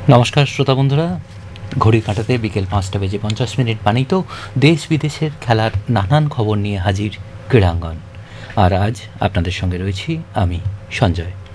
নমস্কার শ্রোতা বন্ধুরা, ঘড়ি কাঁটাতে বিকেল 5:50 মানেই তো দেশ বিদেশের খেলার নানান খবর নিয়ে হাজির ক্রীড়াঙ্গন। আর আজ আপনাদের সঙ্গে রয়েছি আমি সঞ্জয়।